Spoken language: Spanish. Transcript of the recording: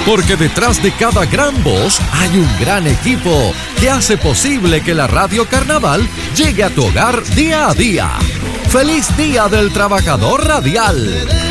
porque detrás de cada gran voz hay un gran equipo que hace posible que la Radio Carnaval llegue a tu hogar día a día. ¡Feliz Día del Trabajador Radial!